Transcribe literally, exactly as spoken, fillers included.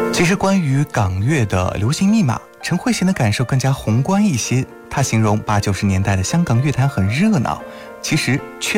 其实关于港乐的流行密码，陈慧娴的感受更加宏观一些。她形容八九十年代的香港乐坛很热闹，其实